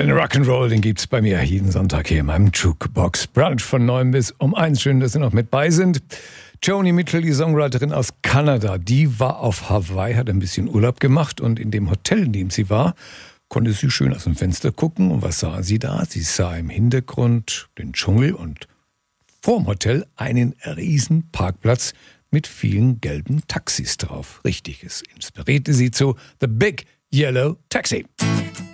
Geilen Rock'n'Roll, den gibt's bei mir jeden Sonntag hier in meinem Jukebox Brunch von 9 bis um 1. Schön, dass Sie noch mit bei sind. Joni Mitchell, die Songwriterin aus Kanada, die war auf Hawaii, hat ein bisschen Urlaub gemacht und in dem Hotel, in dem sie war, konnte sie schön aus dem Fenster gucken. Und was sah sie da? Sie sah im Hintergrund den Dschungel und vorm Hotel einen riesen Parkplatz mit vielen gelben Taxis drauf. Richtig, es inspirierte sie zu The Big Yellow Taxi.